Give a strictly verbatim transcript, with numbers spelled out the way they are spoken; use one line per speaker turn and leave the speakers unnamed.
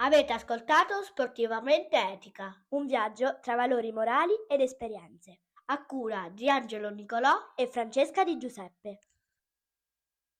Avete ascoltato Sportivamente Etica,
Un viaggio tra valori morali ed esperienze.
a cura di Angelo Nicolò
E Francesca Di Giuseppe.